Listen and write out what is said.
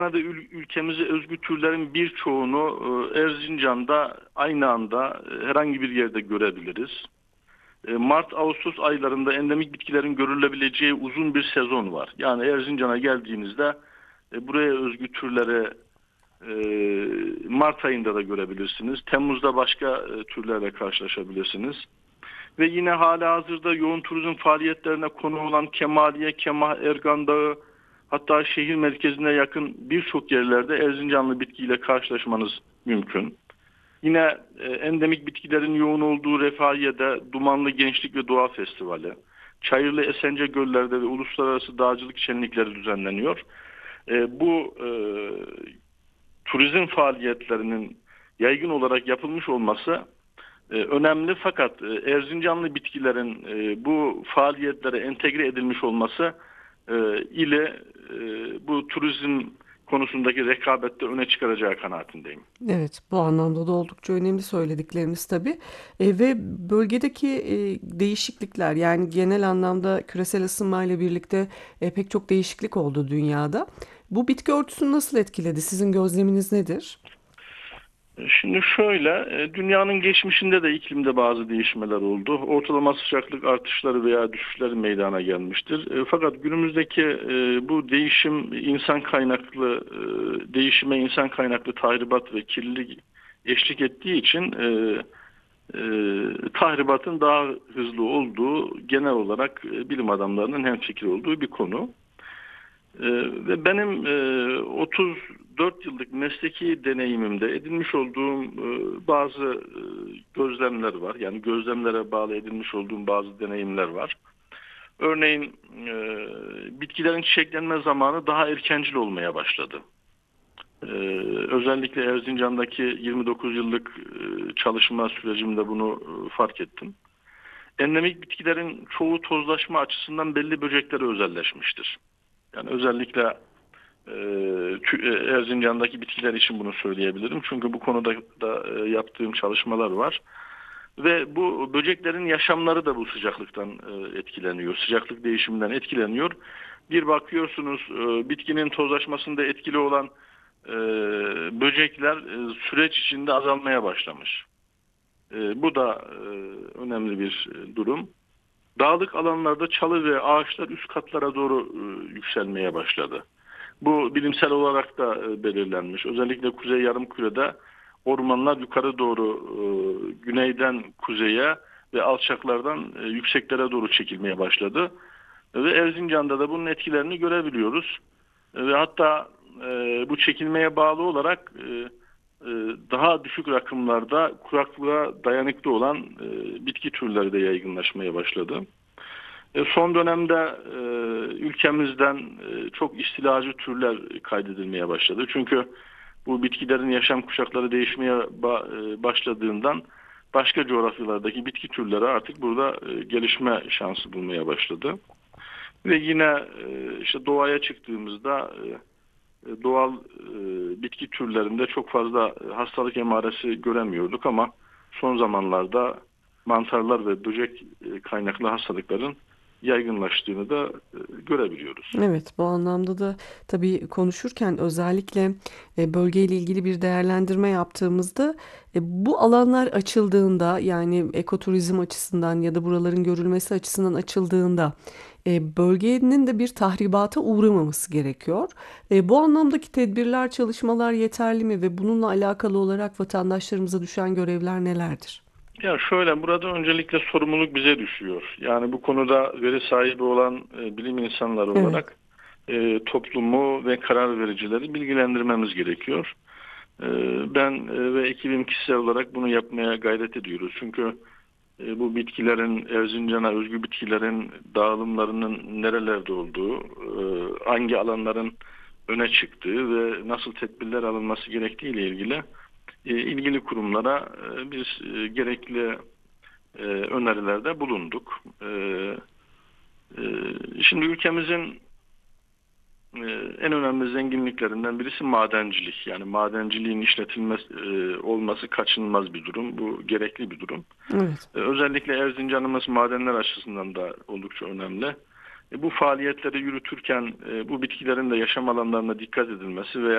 da ülkemize özgü türlerin birçoğunu Erzincan'da aynı anda herhangi bir yerde görebiliriz. Mart-Ağustos aylarında endemik bitkilerin görülebileceği uzun bir sezon var. Yani Erzincan'a geldiğinizde buraya özgü türleri e, Mart ayında da görebilirsiniz. Temmuz'da başka türlerle karşılaşabilirsiniz. Ve yine halihazırda yoğun turizm faaliyetlerine konu olan Kemaliye, Kemah, Ergan Dağı, hatta şehir merkezine yakın birçok yerlerde Erzincanlı bitkiyle karşılaşmanız mümkün. Yine endemik bitkilerin yoğun olduğu Refahiye'de Dumanlı Gençlik ve Doğa Festivali, Çayırlı Esence Göller'de ve uluslararası dağcılık şenlikleri düzenleniyor. Bu turizm faaliyetlerinin yaygın olarak yapılmış olması önemli, fakat Erzincanlı bitkilerin bu faaliyetlere entegre edilmiş olması ile bu turizm konusundaki rekabette öne çıkaracağı kanaatindeyim. Evet, bu anlamda da oldukça önemli söyledikleriniz tabii. Ve bölgedeki değişiklikler, yani genel anlamda küresel ısınmayla birlikte pek çok değişiklik oldu dünyada. Bu bitki örtüsünü nasıl etkiledi? Sizin gözleminiz nedir? Şimdi şöyle, dünyanın geçmişinde de iklimde bazı değişmeler oldu. Ortalama sıcaklık artışları veya düşüşleri meydana gelmiştir. Fakat günümüzdeki bu değişim insan kaynaklı değişime insan kaynaklı tahribat ve kirlilik eşlik ettiği için e, tahribatın daha hızlı olduğu genel olarak bilim adamlarının hemfikir olduğu bir konu. Ve benim 34 yıllık mesleki deneyimimde edinmiş olduğum bazı gözlemler var. Yani gözlemlere bağlı edinmiş olduğum bazı deneyimler var. Örneğin bitkilerin çiçeklenme zamanı daha erkencil olmaya başladı. E, Özellikle Erzincan'daki 29 yıllık çalışma sürecimde bunu fark ettim. Endemik bitkilerin çoğu tozlaşma açısından belli böceklere özelleşmiştir. Yani özellikle Erzincan'daki bitkiler için bunu söyleyebilirim. Çünkü bu konuda da yaptığım çalışmalar var. Ve bu böceklerin yaşamları da bu sıcaklıktan etkileniyor. Sıcaklık değişiminden etkileniyor. Bir bakıyorsunuz bitkinin tozlaşmasında etkili olan e, böcekler süreç içinde azalmaya başlamış. Bu da önemli bir durum. Dağlık alanlarda çalı ve ağaçlar üst katlara doğru yükselmeye başladı. Bu bilimsel olarak da belirlenmiş. Özellikle Kuzey Yarımküre'de ormanlar yukarı doğru güneyden kuzeye ve alçaklardan yükseklere doğru çekilmeye başladı. Ve Erzincan'da da bunun etkilerini görebiliyoruz. Ve hatta bu çekilmeye bağlı olarak daha düşük rakımlarda kuraklığa dayanıklı olan bitki türleri de yaygınlaşmaya başladı. Son dönemde ülkemizden çok istilacı türler kaydedilmeye başladı. Çünkü bu bitkilerin yaşam kuşakları değişmeye başladığından başka coğrafyalardaki bitki türleri artık burada gelişme şansı bulmaya başladı. Ve yine işte doğaya çıktığımızda doğal bitki türlerinde çok fazla hastalık emaresi göremiyorduk, ama son zamanlarda mantarlar ve böcek kaynaklı hastalıkların yaygınlaştığını da görebiliyoruz. Evet, bu anlamda da tabii konuşurken özellikle bölgeyle ilgili bir değerlendirme yaptığımızda bu alanlar açıldığında, yani ekoturizm açısından ya da buraların görülmesi açısından açıldığında bölgenin de bir tahribata uğramaması gerekiyor. Bu anlamdaki tedbirler, çalışmalar yeterli mi ve bununla alakalı olarak vatandaşlarımıza düşen görevler nelerdir? Ya şöyle, burada öncelikle sorumluluk bize düşüyor. Yani bu konuda veri sahibi olan bilim insanları Evet. olarak toplumu ve karar vericileri bilgilendirmemiz gerekiyor. E, Ben ve ekibim kişisel olarak bunu yapmaya gayret ediyoruz. Çünkü bu bitkilerin, Erzincan'a özgü bitkilerin dağılımlarının nerelerde olduğu, hangi alanların öne çıktığı ve nasıl tedbirler alınması gerektiği ile ilgili ilgili kurumlara biz gerekli önerilerde bulunduk. E, Şimdi ülkemizin e, en önemli zenginliklerinden birisi madencilik. Yani madenciliğin işletilmesi olması kaçınılmaz bir durum. Bu gerekli bir durum. Evet. Özellikle Erzincan'ımız madenler açısından da oldukça önemli. Bu faaliyetleri yürütürken bu bitkilerin de yaşam alanlarına dikkat edilmesi ve